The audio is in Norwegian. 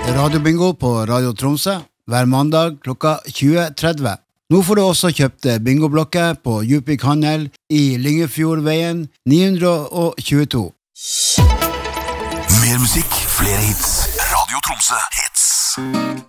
Radiobingo på Radio Tromsø hver mandag klokka 20:30. Nå får du også kjøpt bingoblokker på Djupvik Handel i Lyngefjordveien 922. Mer musikk, flere hits. Radio Tromsø hits.